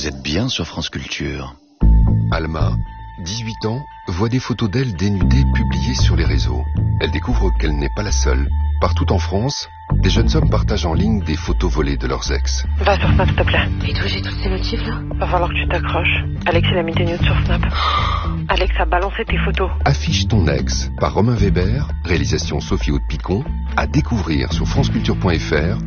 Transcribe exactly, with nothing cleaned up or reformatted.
Vous êtes bien sur France Culture. Alma, dix-huit ans, voit des photos d'elle dénudée publiées sur les réseaux. Elle découvre qu'elle n'est pas la seule. Partout en France, des jeunes hommes partagent en ligne des photos volées de leurs ex. Va sur Snap, s'il te plaît. Et d'où j'ai tous ces notifs là? Va falloir que tu t'accroches. Alex, il a mis tes nudes sur Snap. Alex a balancé tes photos. Affiche ton ex par Romain Weber, réalisation Sophie Haute-Picon, à découvrir sur franceculture point fr